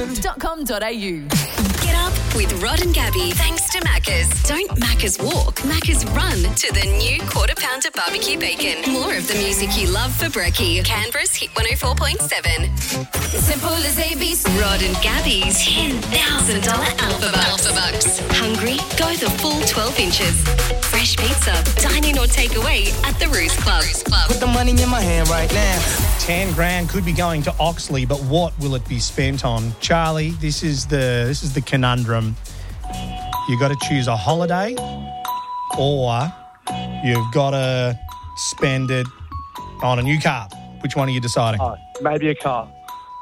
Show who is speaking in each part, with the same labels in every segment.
Speaker 1: Macca's.com.au.
Speaker 2: Get up with Rod and Gabby. Thanks to Macca's. Don't Macca's walk, Macca's run to the new Quarter Pounder Barbecue Bacon. More of the music you love for brekkie. Canberra's Hit 104.7.
Speaker 1: Simple as ABC.
Speaker 2: Rod and Gabby's $10,000 Alpha Bucks. Hungry? Go the full 12 inches. Fresh pizza, dine in or take away at the Roost Club.
Speaker 3: Put the money in my hand right now.
Speaker 4: 10 grand could be going to Oxley, but what will it be spent on? Charlie, this is the conundrum. You got to choose a holiday, or you've got to spend it on a new car. Which one are you deciding?
Speaker 5: Oh, maybe a car.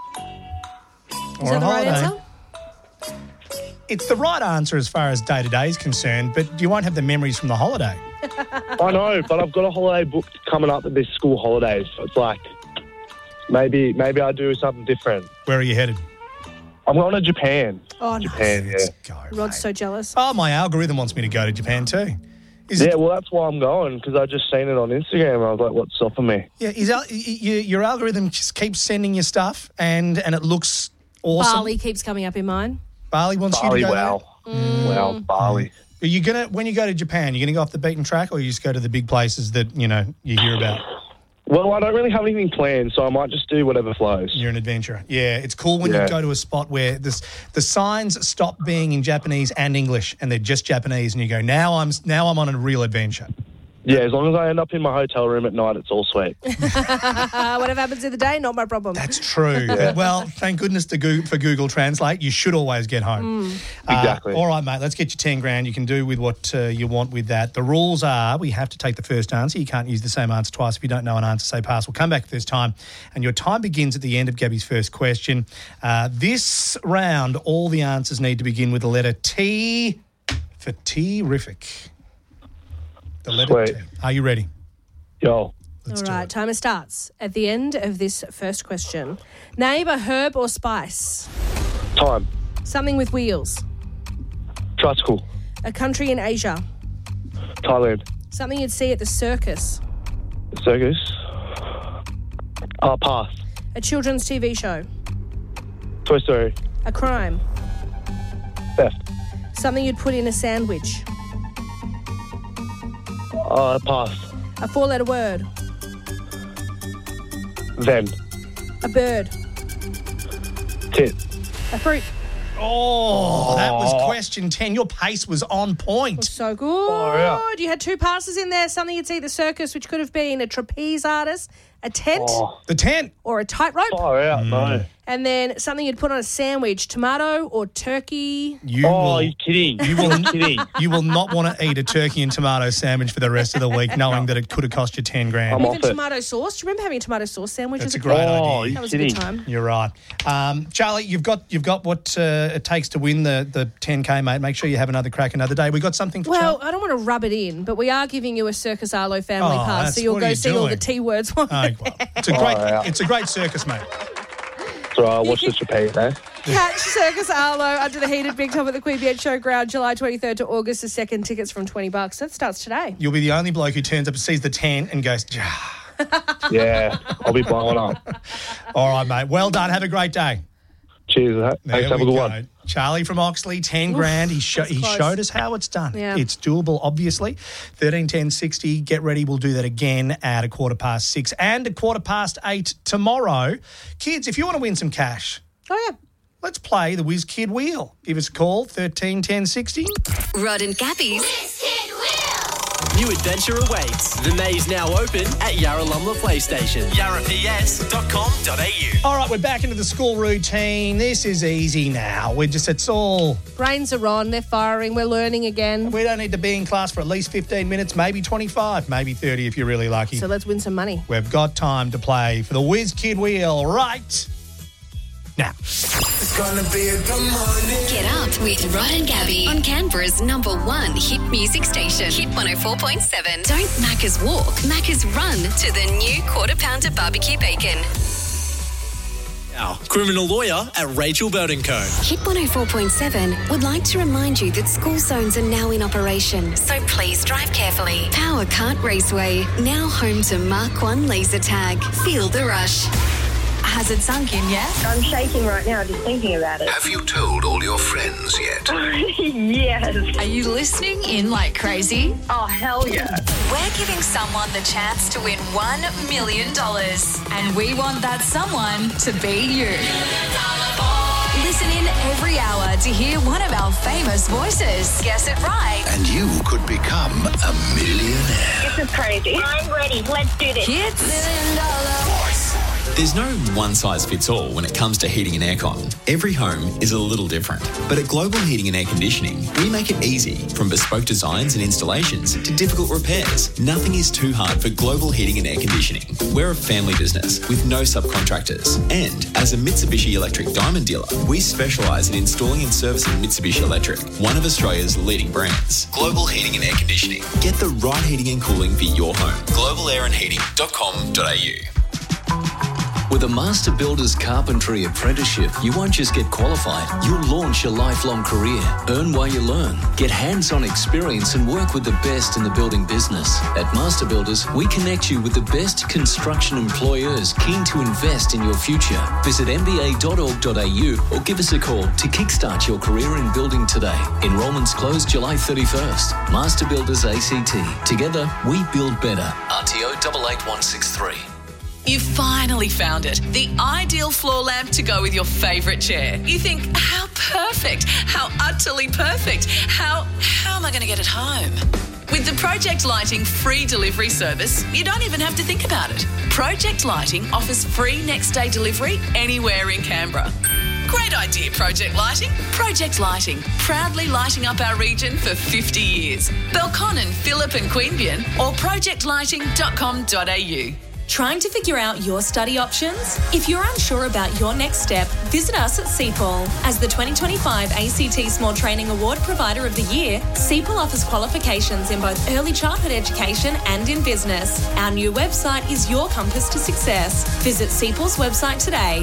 Speaker 6: Is that the right answer?
Speaker 4: It's the right answer as far as day-to-day is concerned, but you won't have the memories from the holiday.
Speaker 5: I know, but I've got a holiday booked coming up at this school holidays. So it's like, maybe I do something different.
Speaker 4: Where are you headed?
Speaker 5: I'm going to Japan.
Speaker 6: Oh, nice.
Speaker 5: Japan, yeah.
Speaker 4: Let's go,
Speaker 6: Rod's
Speaker 4: mate.
Speaker 6: so jealous.
Speaker 4: Oh, my algorithm wants me to go to Japan too.
Speaker 5: Well, that's why I'm going, because I just seen it on Instagram and I was like, what's stopping me?
Speaker 4: Yeah, your algorithm just keeps sending you stuff and it looks awesome.
Speaker 6: Bali keeps coming up in mine.
Speaker 4: Bali wants you to go
Speaker 5: wow. Wow, Bali.
Speaker 4: Are you when you go to Japan, you're going to go off the beaten track, or you just go to the big places that, you hear about?
Speaker 5: Well, I don't really have anything planned, so I might just do whatever flows.
Speaker 4: You're an adventurer. Yeah, it's cool when you go to a spot where the signs stop being in Japanese and English, and they're just Japanese, and you go, now I'm on a real adventure.
Speaker 5: Yeah, as long as I end up in my hotel room at night, it's all sweet.
Speaker 6: Whatever happens in the day, not my problem.
Speaker 4: That's true. Well, thank goodness for Google Translate. You should always get home.
Speaker 5: Exactly.
Speaker 4: All right, mate, let's get you 10 grand. You can do with what you want with that. The rules are we have to take the first answer. You can't use the same answer twice. If you don't know an answer, say pass. We'll come back first time. And your time begins at the end of Gabby's first question. This round, all the answers need to begin with the letter T for terrific. The letter T. Are you ready?
Speaker 5: Yo.
Speaker 6: All right, timer starts at the end of this first question. Name a herb or spice.
Speaker 5: Time.
Speaker 6: Something with wheels.
Speaker 5: Tricycle.
Speaker 6: A country in Asia.
Speaker 5: Thailand.
Speaker 6: Something you'd see at the circus.
Speaker 5: Circus. Pass.
Speaker 6: A children's TV show.
Speaker 5: Toy Story.
Speaker 6: A crime.
Speaker 5: Theft.
Speaker 6: Something you'd put in a sandwich.
Speaker 5: Pass.
Speaker 6: A four-letter word.
Speaker 5: Then.
Speaker 6: A bird.
Speaker 5: Tit.
Speaker 6: A fruit.
Speaker 4: Oh, that was question 10. Your pace was on point.
Speaker 6: So good.
Speaker 5: Oh, yeah.
Speaker 6: You had two passes in there. Something you'd see at the circus, which could have been a trapeze artist, a tent,
Speaker 4: The tent.
Speaker 6: or a tightrope.
Speaker 5: Oh, yeah, no.
Speaker 6: And then something you'd put on a sandwich, tomato or turkey.
Speaker 5: You're kidding. You're kidding.
Speaker 4: You will not want to eat a turkey and tomato sandwich for the rest of the week, knowing that it could have cost you 10 grand.
Speaker 5: I'm
Speaker 6: Even
Speaker 5: off it.
Speaker 6: tomato sauce. Do you remember having a tomato sauce sandwich?
Speaker 4: That's
Speaker 6: as
Speaker 4: a great
Speaker 5: Oh,
Speaker 4: idea.
Speaker 6: That was
Speaker 5: you're
Speaker 6: a good
Speaker 5: kidding.
Speaker 6: time.
Speaker 4: You're right. Charlie, you've got what it takes to win the 10K, mate. Make sure you have another crack another day. We got something for
Speaker 6: Well,
Speaker 4: Charlie?
Speaker 6: I don't want to rub it in, but we are giving you a Circus Arlo family
Speaker 4: Oh,
Speaker 6: pass,
Speaker 4: that's-
Speaker 6: so you'll
Speaker 4: what are
Speaker 6: go
Speaker 4: you
Speaker 6: see all the
Speaker 4: doing?
Speaker 6: T words.
Speaker 4: Oh, well, it's a great circus, mate.
Speaker 5: So I'll watch this repeat, eh?
Speaker 6: Catch Circus Arlo under the heated Big Top at the Queen Bee Showground, July 23rd to August the 2nd. Tickets from $20. That starts today.
Speaker 4: You'll be the only bloke who turns up and sees the 10 and goes,
Speaker 5: Yeah, I'll be blowing up.
Speaker 4: all right, mate. Well done. Have a great day.
Speaker 5: Cheers. Thanks, have a good one.
Speaker 4: Charlie from Oxley, 10 grand. He showed us how it's done.
Speaker 6: Yeah.
Speaker 4: It's doable, obviously. 13, 10, 60. Get ready. We'll do that again at 6:15 and 8:15 tomorrow. Kids, if you want to win some cash,
Speaker 6: Oh, yeah.
Speaker 4: let's play the Whiz Kid Wheel. Give us a call, 13 10 60.
Speaker 2: Rod and Gabby's
Speaker 7: New adventure awaits. The maze now open at Yarralumla PlayStation. yarraps.com.au.
Speaker 4: All right, we're back into the school routine. This is easy now. It's all...
Speaker 6: Brains are on. They're firing. We're learning again.
Speaker 4: We don't need to be in class for at least 15 minutes, maybe 25, maybe 30 if you're really lucky.
Speaker 6: So let's win some money.
Speaker 4: We've got time to play for the Whiz Kid Wheel right now.
Speaker 3: It's gonna be a good morning.
Speaker 2: Get Up with Rod and Gabby on Canberra's #1 hit music station, Hit 104.7. Don't Macca's walk, Macca's run to the new Quarter Pounder Barbecue Bacon.
Speaker 7: Now, criminal lawyer at Rachel Burton Co.
Speaker 2: Hit 104.7 would like to remind you that school zones are now in operation, so please drive carefully. Power Kart Raceway, now home to Mark 1 laser tag. Feel the rush.
Speaker 1: Has it sunk in yet?
Speaker 8: I'm shaking right now just thinking about it.
Speaker 9: Have you told all your friends yet?
Speaker 8: Yes.
Speaker 1: Are you listening in like crazy?
Speaker 8: Oh, hell yeah.
Speaker 1: We're giving someone the chance to win $1 million. And we want that someone to be you. Listen in every hour to hear one of our famous voices. Guess it right.
Speaker 9: And you could become a millionaire.
Speaker 8: This is crazy. I'm ready. Let's do this.
Speaker 1: Kids. $1 million.
Speaker 10: There's no one-size-fits-all when it comes to heating and aircon. Every home is a little different. But at Global Heating and Air Conditioning, we make it easy. From bespoke designs and installations to difficult repairs, nothing is too hard for Global Heating and Air Conditioning. We're a family business with no subcontractors. And as a Mitsubishi Electric Diamond dealer, we specialise in installing and servicing Mitsubishi Electric, one of Australia's leading brands. Global Heating and Air Conditioning. Get the right heating and cooling for your home. globalairandheating.com.au.
Speaker 11: With a Master Builders Carpentry Apprenticeship, you won't just get qualified, you'll launch a lifelong career. Earn while you learn. Get hands-on experience and work with the best in the building business. At Master Builders, we connect you with the best construction employers keen to invest in your future. Visit mba.org.au or give us a call to kickstart your career in building today. Enrolments close July 31st. Master Builders ACT. Together, we build better. RTO 88163.
Speaker 12: You finally found it. The ideal floor lamp to go with your favourite chair. You think, how perfect, how utterly perfect, how am I going to get it home? With the Project Lighting free delivery service, you don't even have to think about it. Project Lighting offers free next day delivery anywhere in Canberra. Great idea, Project Lighting. Project Lighting, proudly lighting up our region for 50 years. Belconnen, Phillip and Queanbeyan or projectlighting.com.au.
Speaker 13: Trying to figure out your study options? If you're unsure about your next step, visit us at CPAL. As the 2025 ACT Small Training Award Provider of the Year, CPAL offers qualifications in both early childhood education and in business. Our new website is your compass to success. Visit CPAL's website today,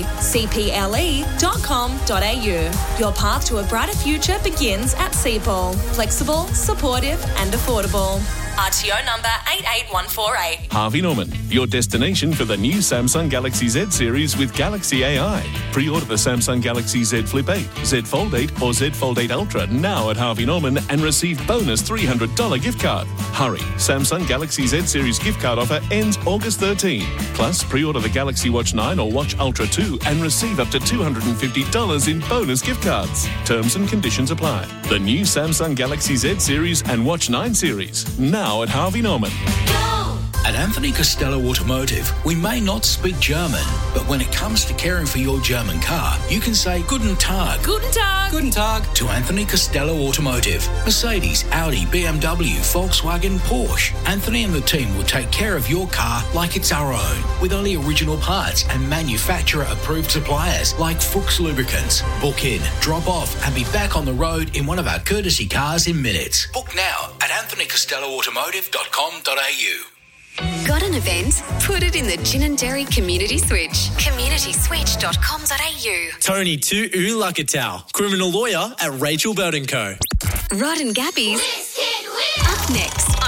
Speaker 13: cple.com.au. Your path to a brighter future begins at CPAL. Flexible, supportive and affordable. RTO number 88148.
Speaker 14: Harvey Norman, your destination for the new Samsung Galaxy Z series with Galaxy AI. Pre-order the Samsung Galaxy Z Flip 8, Z Fold 8 or Z Fold 8 Ultra now at Harvey Norman and receive bonus $300 gift card. Hurry, Samsung Galaxy Z series gift card offer ends August 13. Plus, pre-order the Galaxy Watch 9 or Watch Ultra 2 and receive up to $250 in bonus gift cards. Terms and conditions apply. The new Samsung Galaxy Z series and Watch 9 series now at Harvey Norman.
Speaker 15: At Anthony Costello Automotive, we may not speak German, but when it comes to caring for your German car, you can say Guten Tag.
Speaker 13: Guten Tag.
Speaker 15: Guten Tag to Anthony Costello Automotive. Mercedes, Audi, BMW, Volkswagen, Porsche. Anthony and the team will take care of your car like it's our own, with only original parts and manufacturer-approved suppliers like Fuchs Lubricants. Book in, drop off, and be back on the road in one of our courtesy cars in minutes. Book now at anthonycostelloautomotive.com.au.
Speaker 2: Got an event? Put it in the Gin & Dairy Community Switch. communityswitch.com.au.
Speaker 7: Tony Tu Lakatau, criminal lawyer at Rachel Belt & Co.
Speaker 2: Rod and Gabby's Up next